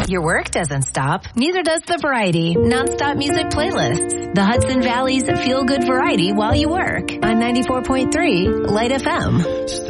Your work doesn't stop. Neither does the Variety nonstop music playlists. The Hudson Valley's feel-good variety while you work on 94.3 Light FM.